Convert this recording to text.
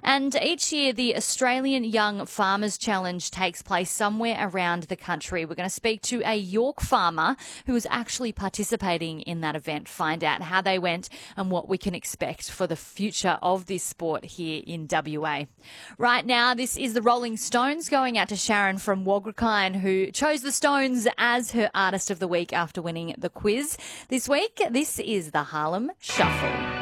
And each year, the Australian Young Farmers Challenge takes place somewhere around the country. We're going to speak to a York farmer who is actually participating in that event, find out how they went and what we can expect for the future of this sport here in WA. Right now, this is the Rolling Stones, going out to Sharon from Wagrakine, who chose the Stones as her Artist of the Week after winning the quiz this week. This is the Harlem Shuffle.